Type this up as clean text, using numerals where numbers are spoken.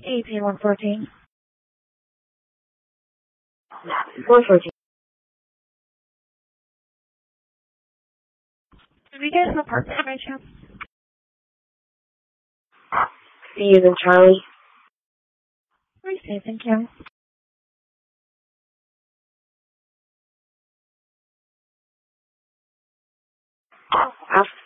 AP114. 114. Have you guys an apartment by chance? C is in Charlie. I see, thank you. Alpha